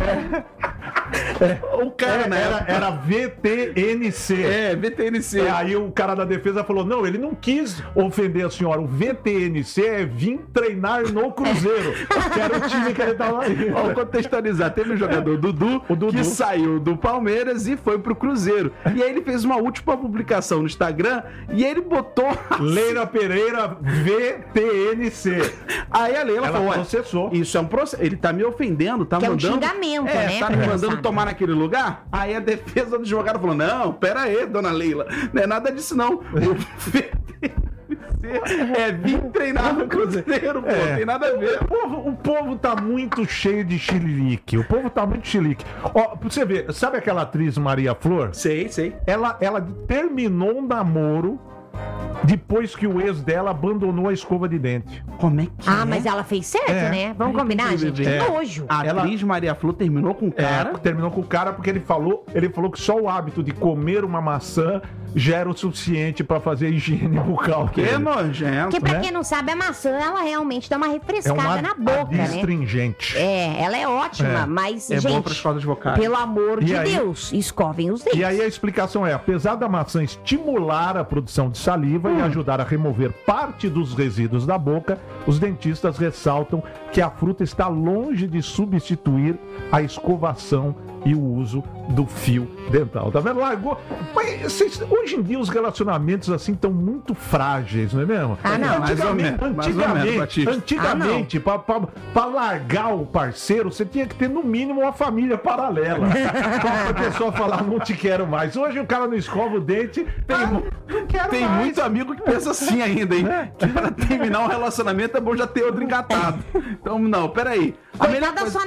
O cara, né? Era VTNC. VTNC. Aí o cara da defesa falou, não, ele não quis ofender a senhora. O VTNC é vir treinar no Cruzeiro. Que era o time que ele tava aí. Vamos contextualizar. Teve o jogador Dudu, O Dudu. que saiu do Palmeiras e foi pro Cruzeiro. E aí ele fez uma última publicação no Instagram e ele botou... Leila Pereira, VTNC. Aí a Leila Ela falou, "Ué, processou. isso é um processo. Ele tá me ofendendo, tá Que é um mandando... xingamento, né, Tá pra me quem mandando não sabe. tomar naquele lugar? Aí a defesa do advogado falou, não, pera aí, dona Leila. Não é nada disso, não. O VTNC vir treinar no Cruzeiro, pô. Tem nada a ver. O povo tá muito cheio de chilique. O povo tá muito chilique. Ó, pra você ver, sabe aquela atriz Maria Flor? Sei. Ela terminou um namoro depois que o ex dela abandonou a escova de dente. Como é que Ah, mas ela fez certo, né? Vamos combinar, gente? Que nojo. A atriz Maria Flor terminou com o cara? Terminou com o cara porque ele falou que só o hábito de comer uma maçã já era o suficiente pra fazer a higiene bucal. Que dele. nojento. Porque pra né? quem não sabe, a maçã, ela realmente dá uma É refrescada uma na boca, né? adstringente. Ela é ótima, mas, É gente, bom para as cordas vocais. pelo amor E de aí- Deus, escovem os dentes. E aí a explicação é, apesar da maçã estimular a produção de saliva e ajudar a remover parte dos resíduos da boca, os dentistas ressaltam que a fruta está longe de substituir a escovação e o uso do fio dental. Tá vendo? Largou. Mas hoje em dia os relacionamentos assim estão muito frágeis, não é mesmo? Ah, não. Mais ou menos, Batista. Antigamente, pra largar o parceiro, você tinha que ter no mínimo uma família paralela. Pra pessoa falar, não te quero mais. Hoje o cara não escova o dente, Tem muito amigo que pensa assim ainda, hein? Que para terminar um relacionamento é bom já ter outro engatado. Então, não, peraí. A melhor Coitada da coisa... sua